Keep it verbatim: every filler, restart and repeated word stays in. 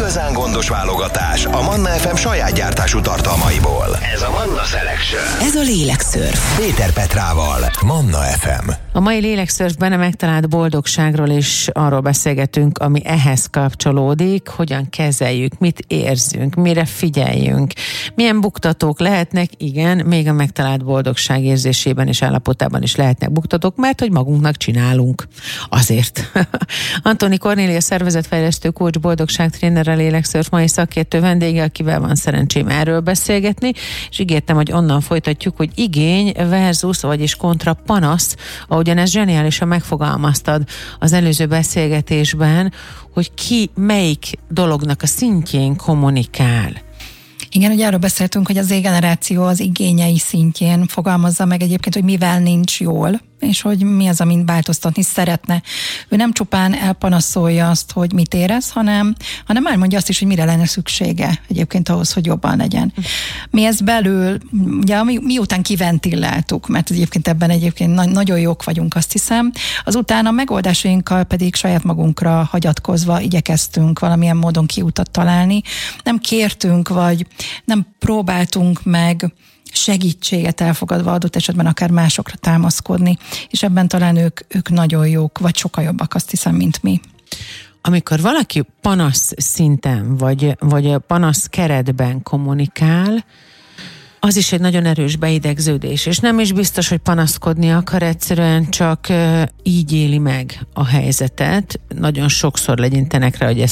igazán gondos válogatás a Manna ef em saját gyártású tartalmaiból. Ez a Manna Selection. Ez a Lélekszörf. Péter Petrával, Manna ef em. A mai Lélekszörfben a megtalált boldogságról is arról beszélgetünk, ami ehhez kapcsolódik, hogyan kezeljük, mit érzünk, mire figyeljünk, milyen buktatók lehetnek, igen, még a megtalált boldogság érzésében és állapotában is lehetnek buktatók, mert hogy magunknak csinálunk. Azért. Antoni Kornélia szervezetfejlesztő, coach, boldogságtréner, a Lélekszörf mai szakértő vendége, akivel van szerencsém erről beszélgetni, és ígértem, hogy onnan folytatjuk, hogy igény versus, vagyis kontra panasz, ahogyan ezt zseniálisan megfogalmaztad az előző beszélgetésben, hogy ki melyik dolognak a szintjén kommunikál. Igen, ugye arról beszéltünk, hogy az Z-generáció az igényei szintjén fogalmazza meg egyébként, hogy mivel nincs jól, és hogy mi az, amit változtatni szeretne. Ő nem csupán elpanaszolja azt, hogy mit érez, hanem, hanem elmondja azt is, hogy mire lenne szüksége egyébként ahhoz, hogy jobban legyen. Mi ezt belül, ugye mi, miután kiventilláltuk, mert egyébként ebben egyébként na- nagyon jók vagyunk, azt hiszem, azután a megoldásainkkal pedig saját magunkra hagyatkozva igyekeztünk valamilyen módon kiutat találni. Nem kértünk, vagy nem próbáltunk meg segítséget elfogadva adott esetben akár másokra támaszkodni, és ebben talán ők, ők nagyon jók, vagy sokkal jobbak, azt hiszem, mint mi. Amikor valaki panasz szinten, vagy, vagy panasz keretben kommunikál, az is egy nagyon erős beidegződés, és nem is biztos, hogy panaszkodni akar, egyszerűen csak így éli meg a helyzetet. Nagyon sokszor legyintenek rá, hogy ez